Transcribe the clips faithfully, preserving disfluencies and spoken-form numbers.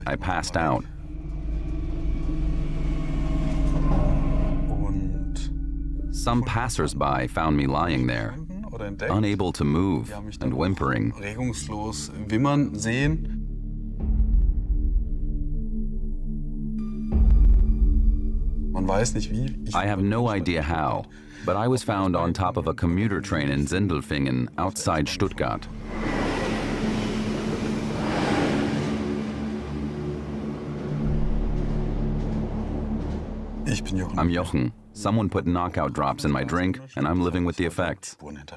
I passed out. Some passers-by found me lying there, unable to move and whimpering. Regungslos wimmern sehen. Man weiß nicht wie. I have no idea how, but I was found on top of a commuter train in Sindelfingen, outside Stuttgart. I'm Jochen. Someone put knockout drops in my drink, and I'm living with the effects.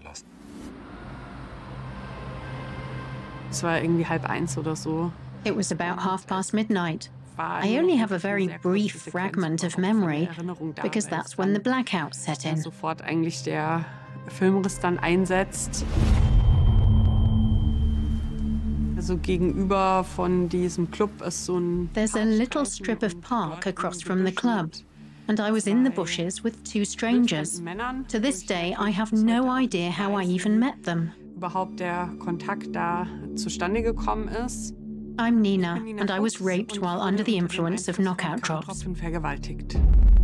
Es war irgendwie halb eins oder so. It was about half past midnight. I only have a very brief fragment of memory, because that's when the blackout set in. Sofort eigentlich der Filmriss dann einsetzt. Also gegenüber von diesem Club ist so ein... There's a little strip of park across from the club, and I was in the bushes with two strangers. To this day, I have no idea how I even met them. Überhaupt der Kontakt da zustande gekommen ist. I'm Nina, and I was raped while under the influence of knockout drops. Vergewaltigt.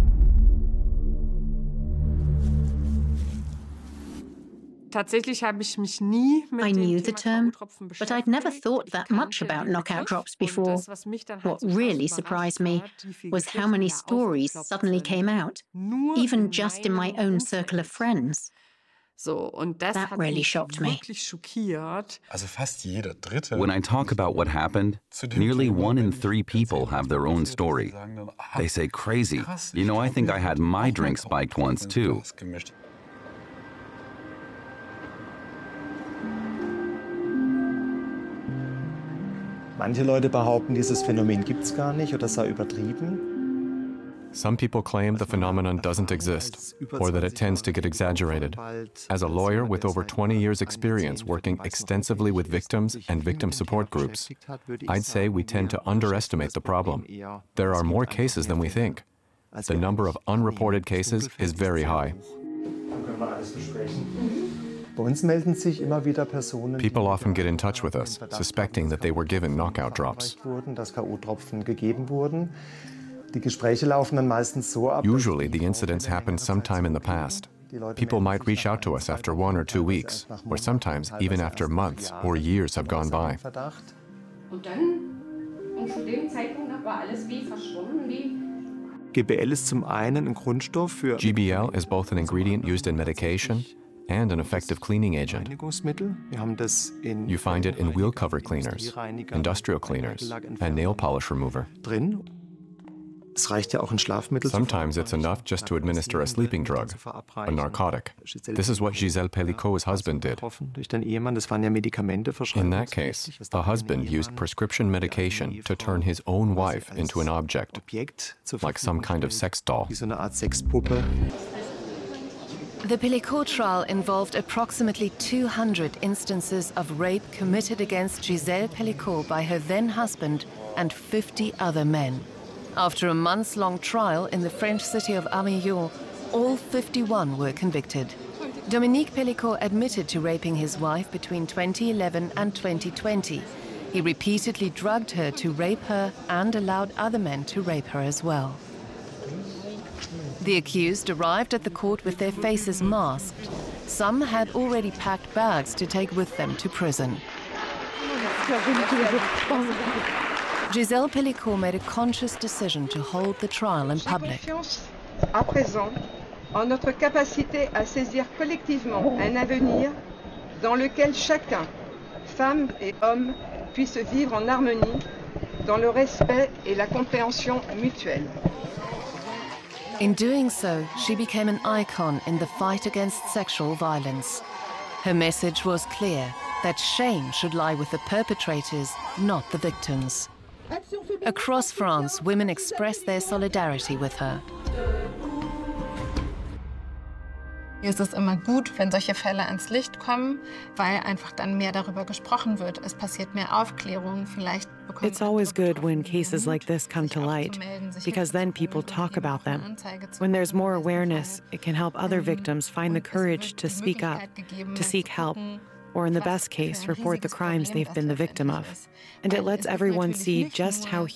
Tatsächlich habe ich mich nie mit I dem knew the Thema term, K O-Tropfen but I'd never thought that much about knockout drops before. What really surprised me was how many stories suddenly came out, even just in my own circle of friends. So, und das That hat really mich shocked me. wirklich schockiert. Also fast jeder dritte. When I talk about what happened, nearly one in three people have their own story. They say, crazy. You know, I think I had my drink spiked once too. Manche Leute behaupten, dieses Phänomen gibt's gar nicht oder sei übertrieben. Some people claim the phenomenon doesn't exist, or that it tends to get exaggerated. As a lawyer with over twenty years' experience working extensively with victims and victim support groups, I'd say we tend to underestimate the problem. There are more cases than we think. The number of unreported cases is very high. Bei uns melden sich immer wieder Personen, People often get in touch with us, suspecting that they were given knockout drops. wurden, dass K O-Tropfen gegeben wurden. Die Gespräche laufen dann meistens so ab. Usually, the incidents happened sometime in the past. People might reach out to us after one or two weeks, or sometimes even after months or years have gone by. Und dann, und zu dem Zeitpunkt war alles wie verschwunden, wie... G B L ist zum einen ein Grundstoff für G B L is both an ingredient used in medication and an effective cleaning agent. Reinigungsmittel. Wir haben das in You find it in wheel cover cleaners, industrial cleaners, and nail polish remover. drin. Es reicht ja auch ein Schlafmittel. Sometimes it's enough just to administer a sleeping drug, a narcotic. This is what Giselle Pellicot's husband did. Durch den Ehemann, das waren ja Medikamente verschrieben. In that case, a husband used prescription medication to turn his own wife into an object, like some kind of sex doll. Wie so eine Art Sexpuppe. The Pellicot trial involved approximately two hundred instances of rape committed against Giselle Pellicot by her then-husband and fifty other men. After a months-long trial in the French city of Avignon, all fifty-one were convicted. Dominique Pellicot admitted to raping his wife between twenty eleven and twenty twenty. He repeatedly drugged her to rape her and allowed other men to rape her as well. The accused arrived at the court with their faces masked. Some had already packed bags to take with them to prison. Giselle Pellicot made a conscious decision to hold the trial in public. À présent, en notre capacité à saisir collectivement un avenir dans lequel chacun, femme et homme, puisse vivre en harmonie, dans le respect et la compréhension mutuelle. In doing so, she became an icon in the fight against sexual violence. Her message was clear, that shame should lie with the perpetrators, not the victims. Across France, women expressed their solidarity with her. Es ist immer gut, wenn solche Fälle ans Licht kommen, weil einfach dann mehr darüber gesprochen wird. Es passiert mehr Aufklärung, vielleicht bekommt It's always good when cases like this come to light, because then people talk about them. When there's more awareness, it can help other victims find the courage to speak up, to seek help, or in the best case, report the crimes they've been the victim of. And it lets everyone see just how